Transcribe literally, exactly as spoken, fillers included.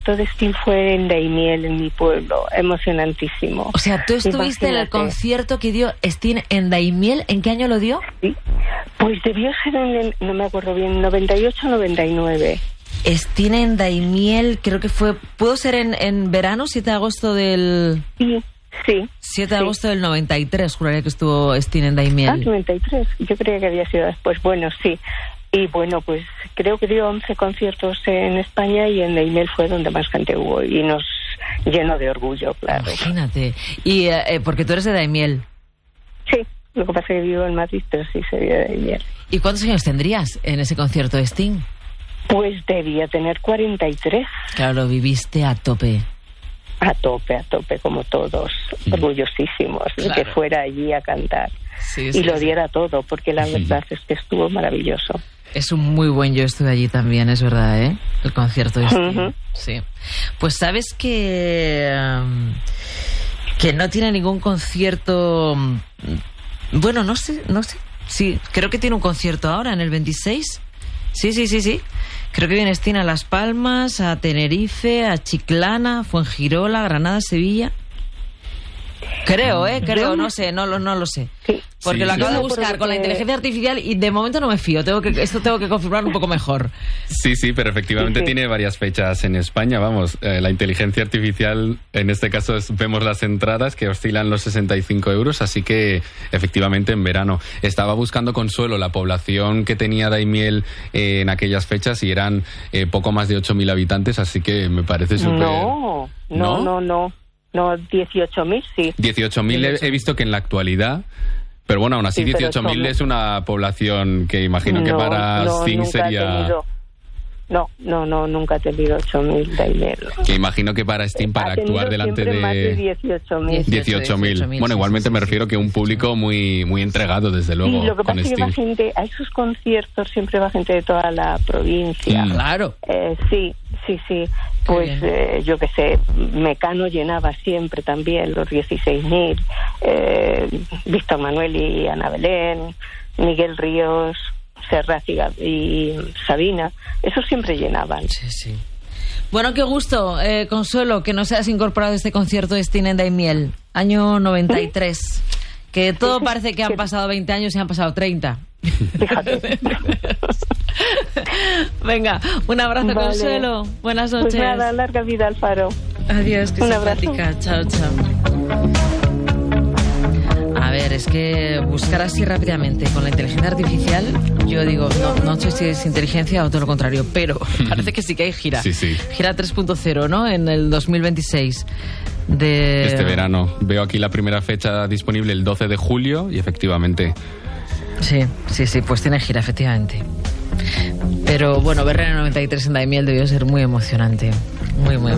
concierto de Sting fue en Daimiel, en mi pueblo, emocionantísimo. O sea, tú estuviste Imagínate. en el concierto que dio Sting en Daimiel, ¿en qué año lo dio? Sí, pues debió ser en el, no me acuerdo bien, noventa y ocho noventa y nueve. Sting en Daimiel, creo que fue, ¿pudo ser en, en verano, siete de agosto del...? Sí, sí. siete de agosto del noventa y tres, juraría que estuvo Sting en Daimiel. Ah, noventa y tres, yo creía que había sido después, bueno, sí. Y bueno, pues creo que dio once conciertos en España y en Daimiel fue donde más gente hubo y nos llenó de orgullo, claro. Imagínate. Y eh, porque tú eres de Daimiel. Sí, lo que pasa es que vivo en Madrid, pero sí soy de Daimiel. ¿Y cuántos años tendrías en ese concierto de Sting? Pues debía tener cuarenta y tres. Claro, lo viviste a tope. A tope, a tope, como todos, mm. orgullosísimos claro. de que fuera allí a cantar. Sí, sí, y lo diera sí. todo, porque la verdad es que estuvo maravilloso. Es un muy buen, yo estuve allí también, es verdad, ¿eh? El concierto de Sting. Uh-huh. Sí. Pues sabes que um, que no tiene ningún concierto. Um, bueno, no sé, no sé. Sí, creo que tiene un concierto ahora en el veintiséis. Sí, sí, sí, sí. Creo que viene Sting a Las Palmas, a Tenerife, a Chiclana, Fuengirola, Granada, Sevilla. Creo, ¿eh? Creo, no sé, no lo, no lo sé. Sí. Porque sí, lo acabo sí. de buscar con la inteligencia artificial y de momento no me fío. Tengo que, esto tengo que confirmar un poco mejor. Sí, sí, pero efectivamente sí, sí. tiene varias fechas en España. Vamos, eh, la inteligencia artificial, en este caso es, vemos las entradas que oscilan los sesenta y cinco euros, así que efectivamente en verano. Estaba buscando Consuelo la población que tenía Daimiel eh, en aquellas fechas y eran eh, poco más de ocho mil habitantes, así que me parece súper... No, no, no, no. no. No, dieciocho mil, sí. dieciocho mil he, he visto que en la actualidad... Pero bueno, aún así sí, dieciocho mil es una población que imagino que no, para no, Sting sería... No, no, no, nunca he tenido ocho mil Daimiel. Que imagino que para Sting, para actuar delante de... más de dieciocho mil. dieciocho mil. Bueno, igualmente sí, me refiero que un público muy muy entregado, desde luego. Sí, lo que pasa es que va gente, a esos conciertos siempre va gente de toda la provincia. Mm, claro. Eh, sí, sí, sí. Pues eh, yo qué sé, Mecano llenaba siempre también los dieciséis mil. Eh, Víctor Manuel y Ana Belén, Miguel Ríos... Serrat y Sabina, esos siempre llenaban. Sí, sí. Bueno, qué gusto, eh, Consuelo, que nos hayas incorporado a este concierto de Sting en Daimiel, año noventa y tres. ¿Sí? Que todo parece que han pasado veinte años y han pasado treinta. Fíjate. Venga, un abrazo, vale. Consuelo. Buenas noches. Pues nada, larga vida al Faro. Adiós, que un simpática. Abrazo. Chao, chao. A ver, es que buscar así rápidamente con la inteligencia artificial, yo digo, no, no sé si es inteligencia o todo lo contrario, pero parece que sí que hay gira. Sí, sí. Gira tres punto cero, ¿no? En el dos mil veintiséis. De... Este verano. Veo aquí la primera fecha disponible el doce de julio y efectivamente... Sí, sí, sí, pues tiene gira, efectivamente. Pero bueno, ver en el noventa y tres en Daimiel debió ser muy emocionante. Muy, muy